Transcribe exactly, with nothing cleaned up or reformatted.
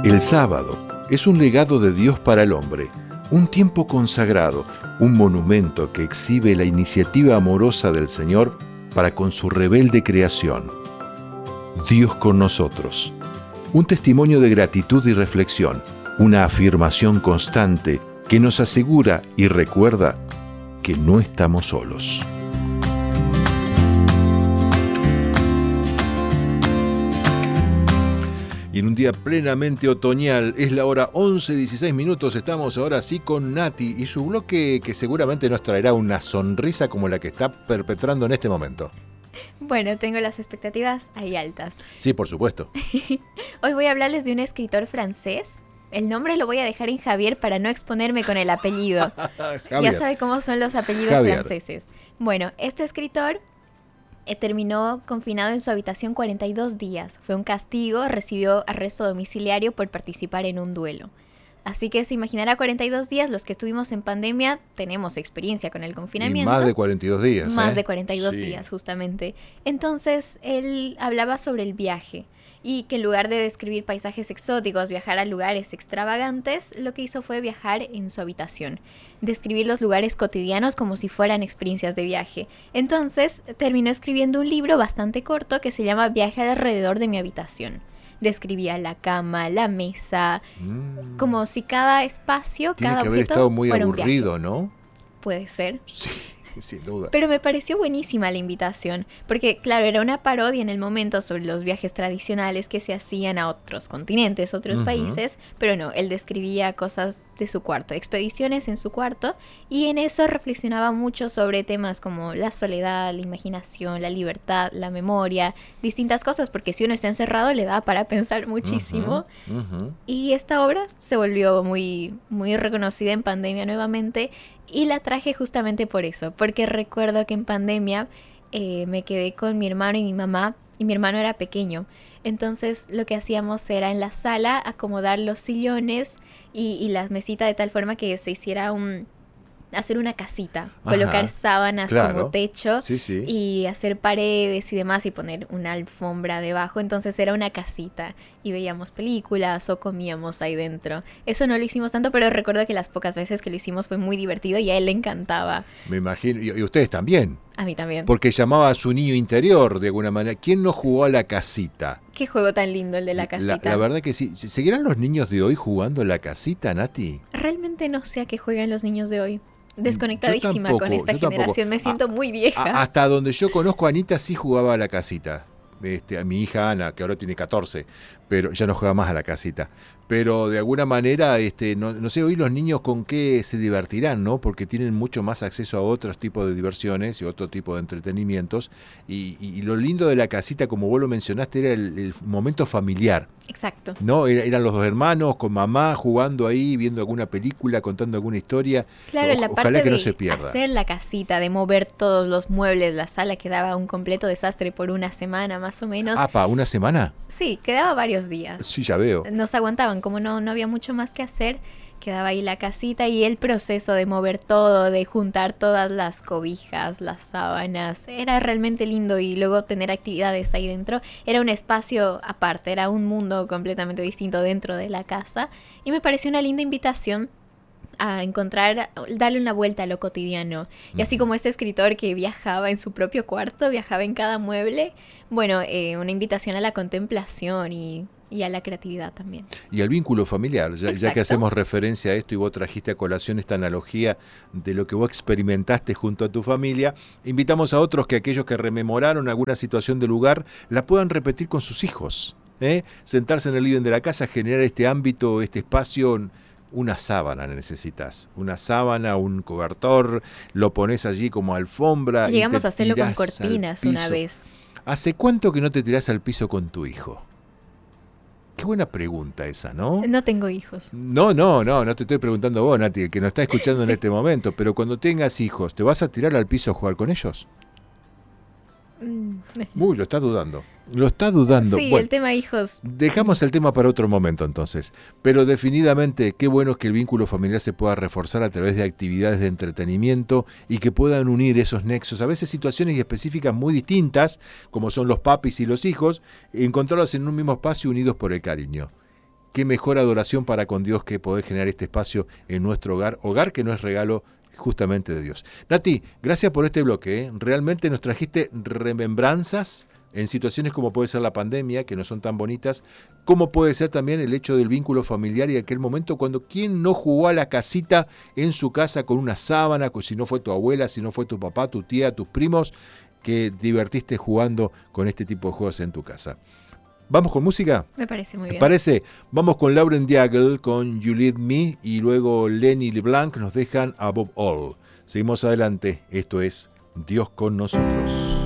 El sábado es un legado de Dios para el hombre, un tiempo consagrado, un monumento que exhibe la iniciativa amorosa del Señor para con su rebelde creación. Dios con nosotros. Un testimonio de gratitud y reflexión, una afirmación constante que nos asegura y recuerda que no estamos solos. Y en un día plenamente otoñal, es la hora once dieciséis minutos, estamos ahora sí con Nati y su bloque que seguramente nos traerá una sonrisa como la que está perpetrando en este momento. Bueno, tengo las expectativas ahí altas. Sí, por supuesto. Hoy voy a hablarles de un escritor francés. El nombre lo voy a dejar en Javier para no exponerme con el apellido. Ya sabe cómo son los apellidos Javier. franceses. Bueno, este escritor eh, terminó confinado en su habitación cuarenta y dos días. Fue un castigo, recibió arresto domiciliario por participar en un duelo. Así que se imaginará cuarenta y dos días, los que estuvimos en pandemia tenemos experiencia con el confinamiento. Y más de cuarenta y dos días. Más ¿eh? de cuarenta y dos sí. días, justamente. Entonces, él hablaba sobre el viaje y que en lugar de describir paisajes exóticos, viajar a lugares extravagantes, lo que hizo fue viajar en su habitación, describir los lugares cotidianos como si fueran experiencias de viaje. Entonces, terminó escribiendo un libro bastante corto que se llama Viaje alrededor de mi habitación. Describía la cama, la mesa, mm. como si cada espacio, Tiene cada que haber objeto estado muy fuera un aburrido, viaje. ¿no? Puede ser. Sí, sin duda. Pero me pareció buenísima la invitación, porque claro, era una parodia en el momento sobre los viajes tradicionales que se hacían a otros continentes, otros uh-huh. países, pero no, él describía cosas de su cuarto, expediciones en su cuarto, y en eso reflexionaba mucho sobre temas como la soledad, la imaginación, la libertad, la memoria, distintas cosas, porque si uno está encerrado le da para pensar muchísimo. Uh-huh. Uh-huh. Y esta obra se volvió muy, muy reconocida en pandemia nuevamente, y la traje justamente por eso, porque recuerdo que en pandemia eh, me quedé con mi hermano y mi mamá, y mi hermano era pequeño. Entonces lo que hacíamos era en la sala acomodar los sillones y, y las mesitas de tal forma que se hiciera un... hacer una casita, Ajá, colocar sábanas claro. como techo sí, sí. y hacer paredes y demás y poner una alfombra debajo. Entonces era una casita y veíamos películas o comíamos ahí dentro. Eso no lo hicimos tanto, pero recuerdo que las pocas veces que lo hicimos fue muy divertido y a él le encantaba. Me imagino, y, y ustedes también. A mí también. Porque llamaba a su niño interior de alguna manera. ¿Quién no jugó a la casita? Qué juego tan lindo el de la casita. La, la verdad que sí. ¿Seguirán los niños de hoy jugando a la casita, Nati? Realmente no sé a qué juegan los niños de hoy. Desconectadísima tampoco, con esta generación, me siento a, muy vieja. A, hasta donde yo conozco a Anita sí jugaba a la casita. Este, a mi hija Ana, que ahora tiene catorce, pero ya no juega más a la casita. Pero de alguna manera, este, no, no sé, hoy los niños con qué se divertirán, ¿no? Porque tienen mucho más acceso a otros tipos de diversiones y otro tipo de entretenimientos. Y, y, y lo lindo de la casita, como vos lo mencionaste, era el, el momento familiar. Exacto. ¿No? Era, eran los dos hermanos con mamá jugando ahí, viendo alguna película, contando alguna historia. Claro, o, la ojalá parte que de no se pierda. Hacer la casita, de mover todos los muebles, la sala quedaba un completo desastre por una semana más o menos. Ah, ¿pa una semana? Sí, quedaba varios días. Sí, ya veo. Nos aguantaban, como no, no había mucho más que hacer, quedaba ahí la casita y el proceso de mover todo, de juntar todas las cobijas, las sábanas, era realmente lindo y luego tener actividades ahí dentro. Era un espacio aparte, era un mundo completamente distinto dentro de la casa y me pareció una linda invitación a encontrar, darle una vuelta a lo cotidiano. Y así como este escritor que viajaba en su propio cuarto, viajaba en cada mueble, bueno, eh, una invitación a la contemplación y, y a la creatividad también. Y al vínculo familiar, ya, ya que hacemos referencia a esto y vos trajiste a colación esta analogía de lo que vos experimentaste junto a tu familia, invitamos a otros que aquellos que rememoraron alguna situación del lugar la puedan repetir con sus hijos. ¿eh? Sentarse en el living de la casa, generar este ámbito, este espacio. Una sábana necesitas, una sábana, un cobertor, lo pones allí como alfombra. Llegamos y te a hacerlo con cortinas una vez. ¿Hace cuánto que no te tirás al piso con tu hijo? Qué buena pregunta esa, ¿no? No tengo hijos. No, no, no, no te estoy preguntando vos, Nati, el que nos está escuchando sí. en este momento, pero cuando tengas hijos, ¿te vas a tirar al piso a jugar con ellos? Uy, lo está dudando. Lo está dudando. Sí, bueno, el tema hijos. Dejamos el tema para otro momento entonces. Pero definitivamente qué bueno que el vínculo familiar se pueda reforzar a través de actividades de entretenimiento y que puedan unir esos nexos, a veces situaciones específicas muy distintas, como son los papis y los hijos, encontrarlos en un mismo espacio unidos por el cariño. qué mejor adoración para con Dios que poder generar este espacio en nuestro hogar, hogar que no es regalo justamente de Dios. Nati, gracias por este bloque, ¿eh? Realmente nos trajiste remembranzas en situaciones como puede ser la pandemia, que no son tan bonitas, como puede ser también el hecho del vínculo familiar y aquel momento cuando quién no jugó a la casita en su casa con una sábana, si no fue tu abuela, si no fue tu papá, tu tía, tus primos, que divertiste jugando con este tipo de juegos en tu casa. ¿Vamos con música? Me parece muy bien. ¿Me parece? Vamos con Lauren Daigle, con You Lead Me, y luego Lenny LeBlanc nos dejan Above All. Seguimos adelante. Esto es Dios con nosotros.